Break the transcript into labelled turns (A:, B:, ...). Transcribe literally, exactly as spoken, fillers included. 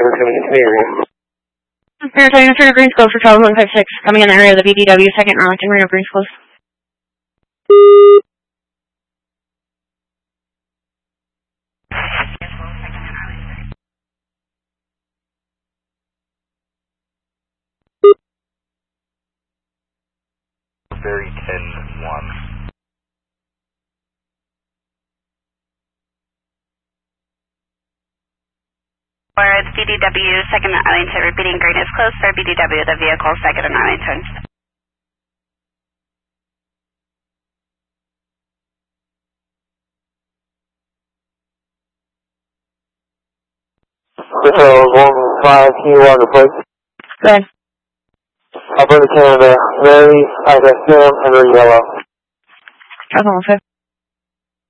A: Maritime Infinite Greens Close for Travel one five six, coming in the area of the B D W, second Arlington Marina Greens Close.
B: Very ten one.
C: For the B D W, second Arlington, repeating green is closed for B D W, the vehicle second in Arlington.
D: So, one five, can you water, please?
A: Go ahead.
D: Alberta, Canada, Mary, I got Sam, and Red Yellow.
A: Travel one five.